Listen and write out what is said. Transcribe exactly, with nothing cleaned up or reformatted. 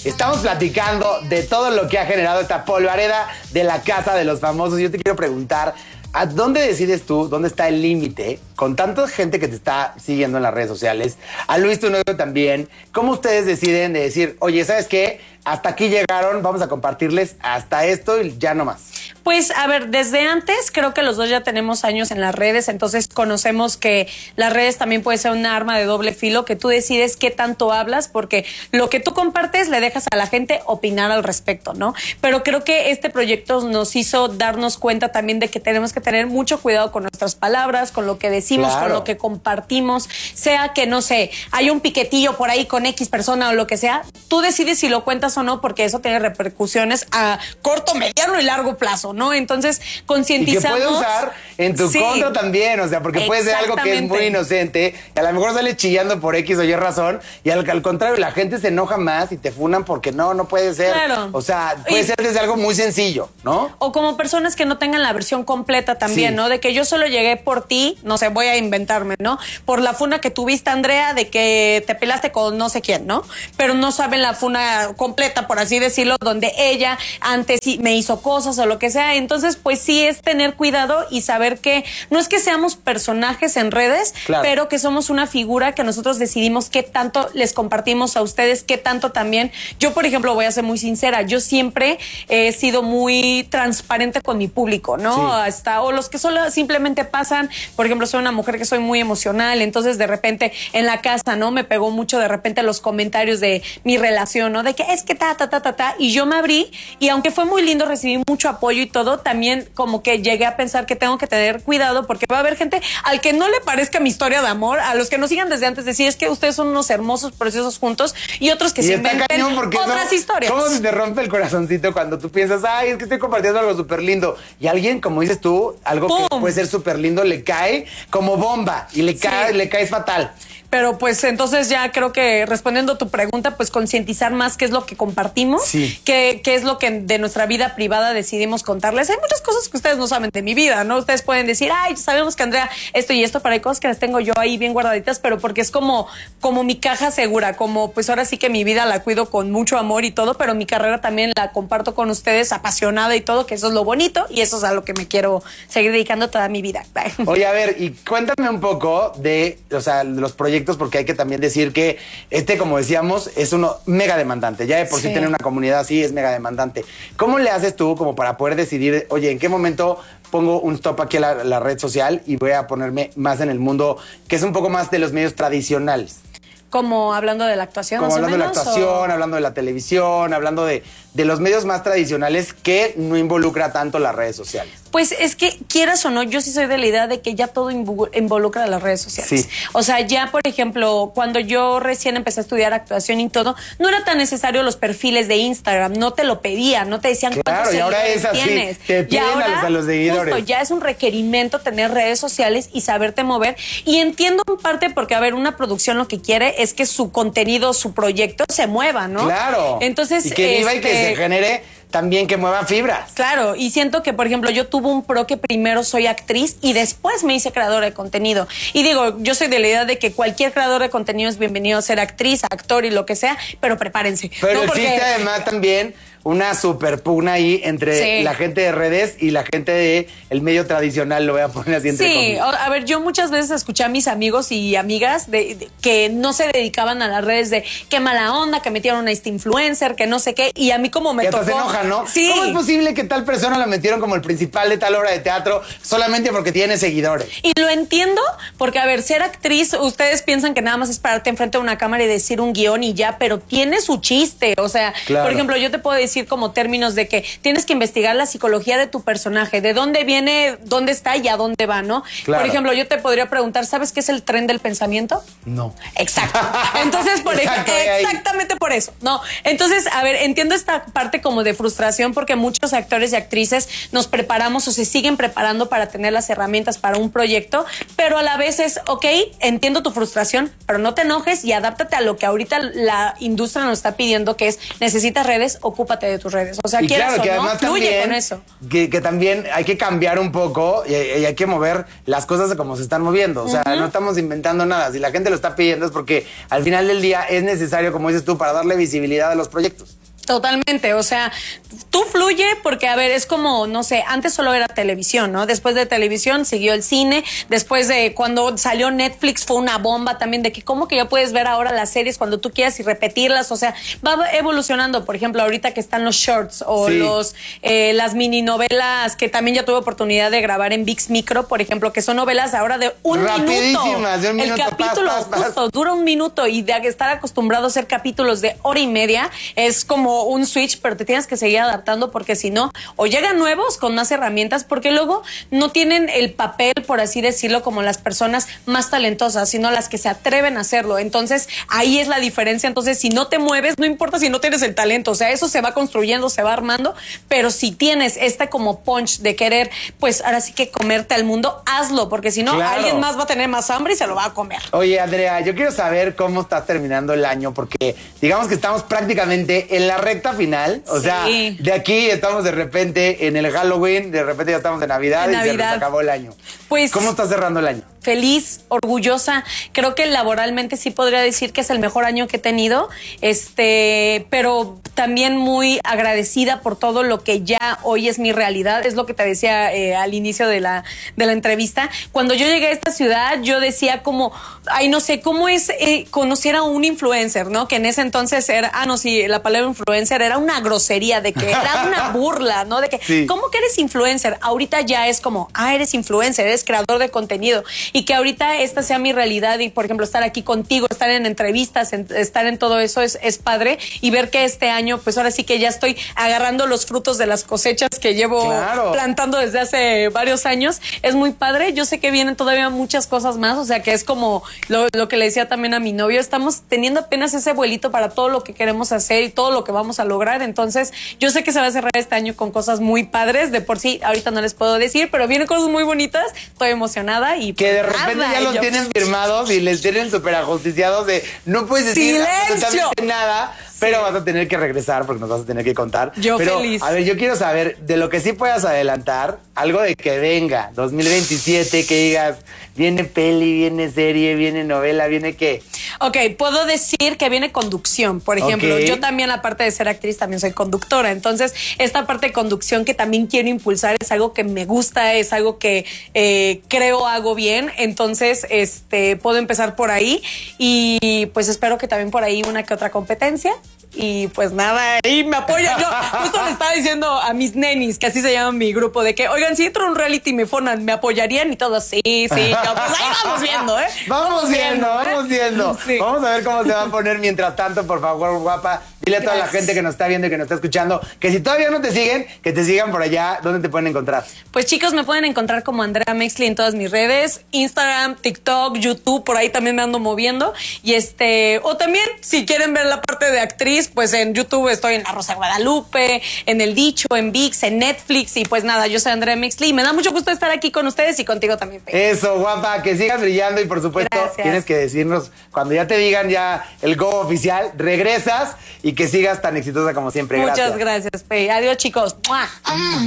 Estamos platicando de todo lo que ha generado esta polvareda de la Casa de los Famosos. Yo te quiero preguntar, ¿a dónde decides tú, dónde está el límite con tanta gente que te está siguiendo en las redes sociales? A Luis Tu Novio también. ¿Cómo ustedes deciden de decir, oye, ¿sabes qué? Hasta aquí llegaron, vamos a compartirles hasta esto y ya no más? Pues, a ver, desde antes creo que los dos ya tenemos años en las redes, entonces conocemos que las redes también puede ser un arma de doble filo, que tú decides qué tanto hablas, porque lo que tú compartes le dejas a la gente opinar al respecto, ¿no? Pero creo que este proyecto nos hizo darnos cuenta también de que tenemos que tener mucho cuidado con nuestras palabras, con lo que decimos, claro, con lo que compartimos, sea que, no sé, hay un piquetillo por ahí con X persona o lo que sea, tú decides si lo cuentas o no, porque eso tiene repercusiones a corto, mediano y largo plazo, ¿no? Entonces, concientizamos. Y que puede usar en tu sí. contra también, o sea, porque puede ser algo que es muy inocente, y a lo mejor sale chillando por X o Y razón, y al, al contrario, la gente se enoja más y te funan porque no, no puede ser. Claro. O sea, puede y, ser desde algo muy sencillo, ¿no? O como personas que no tengan la versión completa también, sí. ¿no? De que yo solo llegué por ti, no sé, voy a inventarme, ¿no? Por la funa que tuviste, Andrea, de que te pelaste con no sé quién, ¿no? Pero no saben la funa completa, por así decirlo, donde ella antes me hizo cosas o lo que sea. Entonces, pues sí es tener cuidado y saber que no es que seamos personajes en redes, claro, pero que somos una figura que nosotros decidimos qué tanto les compartimos a ustedes, qué tanto también. Yo, por ejemplo, voy a ser muy sincera, yo siempre he sido muy transparente con mi público, ¿no? Sí. Hasta, o los que solo simplemente pasan, por ejemplo, soy una mujer que soy muy emocional, entonces de repente en la casa, ¿no? Me pegó mucho de repente los comentarios de mi relación, ¿no? De que es que ta, ta, ta, ta, ta, y yo me abrí, y aunque fue muy lindo recibir mucho apoyo y todo, también como que llegué a pensar que tengo que tener cuidado porque va a haber gente al que no le parezca mi historia de amor, a los que nos sigan desde antes decir es que ustedes son unos hermosos, preciosos juntos, y otros que y se inventen otras no, historias. ¿Cómo se te rompe el corazoncito cuando tú piensas, ay, es que estoy compartiendo algo súper lindo, y alguien, como dices tú, algo ¡pum! Que puede ser súper lindo, le cae como bomba y le cae, sí. le cae fatal? Pero pues entonces ya creo que respondiendo a tu pregunta, pues concientizar más qué es lo que compartimos, sí. qué, qué es lo que de nuestra vida privada decidimos contarles. Hay muchas cosas que ustedes no saben de mi vida, ¿no? Ustedes pueden decir, ay, sabemos que Andrea esto y esto, pero hay cosas que las tengo yo ahí bien guardaditas, pero porque es como, como mi caja segura, como pues ahora sí que mi vida la cuido con mucho amor y todo, pero mi carrera también la comparto con ustedes apasionada y todo, que eso es lo bonito y eso es a lo que me quiero seguir dedicando toda mi vida. Oye, a ver, y cuéntame un poco de, o sea, de los proyectos, porque hay que también decir que este, como decíamos, es uno mega demandante. Ya de por sí, sí tener una comunidad así es mega demandante. ¿Cómo le haces tú como para poder decidir, oye, en qué momento pongo un stop aquí a la, la red social y voy a ponerme más en el mundo que es un poco más de los medios tradicionales? Como hablando de la actuación, Como más hablando o menos, de la actuación, o... hablando de la televisión, hablando de, de los medios más tradicionales que no involucra tanto las redes sociales. Pues es que, quieras o no, yo sí soy de la idea de que ya todo involucra a las redes sociales. Sí. O sea, ya, por ejemplo, cuando yo recién empecé a estudiar actuación y todo, no era tan necesario los perfiles de Instagram, no te lo pedían, no te decían claro, cuántos y ahora seguidores es así, tienes. te piden y ahora, a los, a los seguidores. Justo, ya es un requerimiento tener redes sociales y saberte mover. Y entiendo en parte porque, a ver, una producción lo que quiere es que su contenido, su proyecto se mueva, ¿no? Claro. Entonces, y que viva este... y que se genere también que mueva fibras. Claro, y siento que, por ejemplo, yo tuve un pro que primero soy actriz y después me hice creadora de contenido. Y digo, yo soy de la idea de que cualquier creador de contenido es bienvenido a ser actriz, actor y lo que sea, pero prepárense. Pero ¿no? existe Porque... además también una super pugna ahí entre sí. la gente de redes y la gente de el medio tradicional, lo voy a poner así entre Sí, comillas. a ver, yo muchas veces escuché a mis amigos y amigas de, de, que no se dedicaban a las redes de qué mala onda, que metieron a este influencer, que no sé qué, y a mí como me que tocó... se enoja, ¿no? Sí. ¿Cómo es posible que tal persona la metieron como el principal de tal obra de teatro solamente porque tiene seguidores? Y lo entiendo, porque a ver, ser actriz, ustedes piensan que nada más es pararte enfrente de una cámara y decir un guión y ya, pero tiene su chiste, o sea, claro. Por ejemplo, yo te puedo decir como términos de que tienes que investigar la psicología de tu personaje, de dónde viene, dónde está y a dónde va, ¿no? Claro. Por ejemplo, yo te podría preguntar, ¿sabes qué es el tren del pensamiento? No. Exacto. Entonces, por Exacto, ejemplo, exactamente por eso. No. Entonces, a ver, entiendo esta parte como de frustración porque muchos actores y actrices nos preparamos o se siguen preparando para tener las herramientas para un proyecto, pero a la vez es, ok, entiendo tu frustración, pero no te enojes y adáptate a lo que ahorita la industria nos está pidiendo, que es necesitas redes, ocúpate parte de tus redes. O sea, y quieras claro, que o no, además fluye también, con eso. Que, que también hay que cambiar un poco y, y hay que mover las cosas como se están moviendo. O sea, uh-huh. no estamos inventando nada. Si la gente lo está pidiendo es porque al final del día es necesario, como dices tú, para darle visibilidad a los proyectos. Totalmente, o sea, tú fluye porque, a ver, es como, no sé, antes solo era televisión, ¿no? Después de televisión siguió el cine, después de cuando salió Netflix fue una bomba también de que cómo que ya puedes ver ahora las series cuando tú quieras y repetirlas, o sea, va evolucionando, por ejemplo, ahorita que están los shorts o sí. los eh, las mini novelas que también ya tuve oportunidad de grabar en ViX Micro, por ejemplo, que son novelas ahora de un Rapidísimas, minuto. de un el minuto. capítulo Pas, pas, justo pas. dura un minuto y de estar acostumbrado a hacer capítulos de hora y media es como un switch, pero te tienes que seguir adaptando porque si no, o llegan nuevos con más herramientas, porque luego no tienen el papel, por así decirlo, como las personas más talentosas, sino las que se atreven a hacerlo. Entonces, ahí es la diferencia. Entonces, si no te mueves, no importa si no tienes el talento, o sea, eso se va construyendo, se va armando, pero si tienes este como punch de querer, pues ahora sí que comerte al mundo, hazlo, porque si no, claro. alguien más va a tener más hambre y se lo va a comer. Oye, Andrea, yo quiero saber cómo estás terminando el año, porque digamos que estamos prácticamente en la recta final. O sí. sea, de aquí estamos de repente en el Halloween, de repente ya estamos en Navidad en y Navidad. se nos acabó el año. Pues, ¿cómo estás cerrando el año? Feliz, orgullosa. Creo que laboralmente sí podría decir que es el mejor año que he tenido, este, pero también muy agradecida por todo lo que ya hoy es mi realidad. Es lo que te decía eh, al inicio de la, de la entrevista. Cuando yo llegué a esta ciudad, yo decía como, ay, no sé, ¿cómo es eh, conocer a un influencer, no? Que en ese entonces era, ah, no, sí, la palabra influencer era una grosería, de que era una burla, ¿no? De que, sí. ¿cómo que eres influencer? Ahorita ya es como, ah, eres influencer, eres creador de contenido. Y que ahorita esta sea mi realidad y, por ejemplo, estar aquí contigo, estar en entrevistas, en, estar en todo eso es, es padre. Y ver que este año, pues ahora sí que ya estoy agarrando los frutos de las cosechas que llevo claro. plantando desde hace varios años. Es muy padre. Yo sé que vienen todavía muchas cosas más. O sea, que es como lo, lo que le decía también a mi novio. Estamos teniendo apenas ese vuelito para todo lo que queremos hacer y todo lo que vamos a lograr. Entonces, yo sé que se va a cerrar este año con cosas muy padres. De por sí, ahorita no les puedo decir, pero vienen cosas muy bonitas. Estoy emocionada y que de repente nada, ya los yo... tienen firmados y les tienen súper ajusticiados de no puedes decir absolutamente nada, pero sí. vas a tener que regresar porque nos vas a tener que contar. Yo pero, feliz. A ver, yo quiero saber de lo que sí puedas adelantar, algo de que venga dos mil veintisiete, que digas, viene peli, viene serie, viene novela, viene qué. Ok, puedo decir que viene conducción, por ejemplo. Okay. Yo también, aparte de ser actriz, también soy conductora. Entonces, esta parte de conducción que también quiero impulsar es algo que me gusta, es algo que eh, creo hago bien. Entonces, este, puedo empezar por ahí y pues espero que también por ahí una que otra competencia. Y pues nada, y me apoyan. Yo justo le estaba diciendo a mis nenis, que así se llama mi grupo, de que, oigan, si entro a un reality y me fonan, ¿me apoyarían? Y todos, sí, sí. Yo, pues ahí vamos viendo, ¿eh? Vamos, vamos viendo, viendo ¿eh? vamos viendo. Sí. Vamos a ver cómo se va a poner mientras tanto, por favor, guapa. Dile a toda Gracias. la gente que nos está viendo y que nos está escuchando que si todavía no te siguen, que te sigan por allá. ¿Dónde te pueden encontrar? Pues chicos, me pueden encontrar como Andrea Mexley en todas mis redes, Instagram, TikTok, YouTube, por ahí también me ando moviendo. Y este, o también, si quieren ver la parte de actriz, pues en YouTube estoy en La Rosa de Guadalupe, en El Dicho, en ViX, en Netflix. Y pues nada, yo soy Andrea Mexley y me da mucho gusto estar aquí con ustedes y contigo también, Pe. Eso, guapa, que sigas brillando y por supuesto Gracias. tienes que decirnos, cuando ya te digan ya el go oficial, regresas y que sigas tan exitosa como siempre. Muchas gracias, gracias, Pe. Adiós, chicos. ¡Mua!